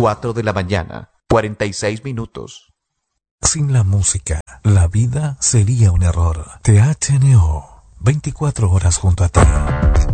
4 de la mañana, 46 minutos. Sin la música, la vida sería un error. THNO, 24 horas junto a ti.